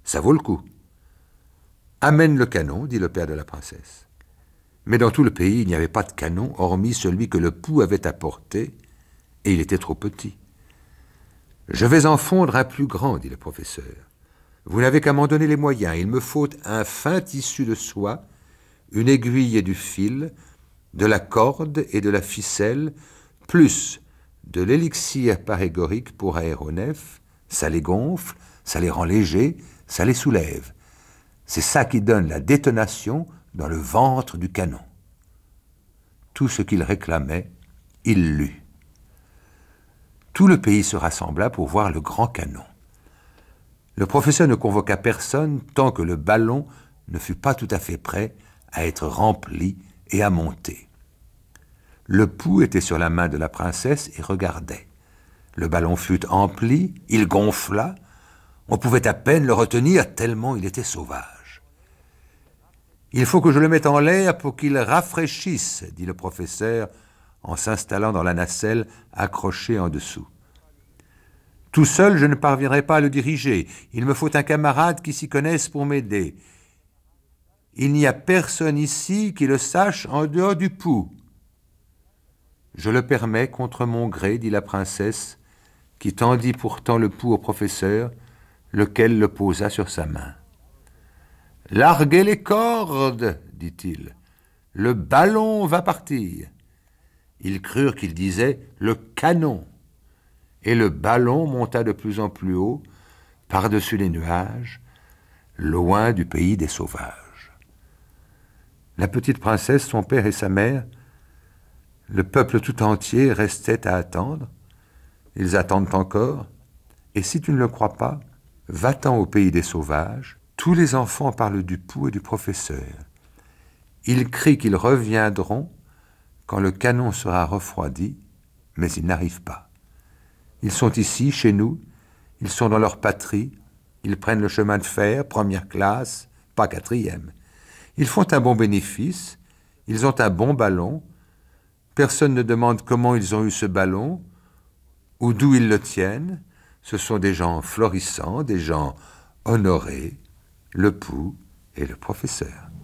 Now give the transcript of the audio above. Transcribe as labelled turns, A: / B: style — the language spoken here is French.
A: Ça vaut le coup. Amène le canon, dit le père de la princesse. Mais dans tout le pays, il n'y avait pas de canon, hormis celui que le pou avait apporté, et il était trop petit. Je vais en fondre un plus grand, dit le professeur. Vous n'avez qu'à m'en donner les moyens. Il me faut un fin tissu de soie, une aiguille et du fil, de la corde et de la ficelle, plus de l'élixir parégorique pour aéronefs. Ça les gonfle, ça les rend légers, ça les soulève. C'est ça qui donne la détonation dans le ventre du canon. Tout ce qu'il réclamait, il l'eut. Tout le pays se rassembla pour voir le grand canon. Le professeur ne convoqua personne tant que le ballon ne fut pas tout à fait prêt à être rempli et à monter. Le pou était sur la main de la princesse et regardait. Le ballon fut empli, il gonfla, on pouvait à peine le retenir tellement il était sauvage. « Il faut que je le mette en l'air pour qu'il rafraîchisse, » dit le professeur en s'installant dans la nacelle accrochée en dessous. « Tout seul, je ne parviendrai pas à le diriger. Il me faut un camarade qui s'y connaisse pour m'aider. Il n'y a personne ici qui le sache en dehors du pou. »« Je le permets contre mon gré, » dit la princesse, qui tendit pourtant le pou au professeur, lequel le posa sur sa main. « Larguez les cordes, dit-il. Le ballon va partir. » Ils crurent qu'il disait « le canon ». Et le ballon monta de plus en plus haut, par-dessus les nuages, loin du pays des sauvages. La petite princesse, son père et sa mère, le peuple tout entier restait à attendre. Ils attendent encore. Et si tu ne le crois pas, va-t'en au pays des sauvages. Tous les enfants parlent du pou et du professeur. Ils crient qu'ils reviendront quand le canon sera refroidi, mais ils n'arrivent pas. Ils sont ici, chez nous, ils sont dans leur patrie, ils prennent le chemin de fer, première classe, pas quatrième. Ils font un bon bénéfice, ils ont un bon ballon, personne ne demande comment ils ont eu ce ballon, ou d'où ils le tiennent. Ce sont des gens florissants, des gens honorés, le pou et le professeur.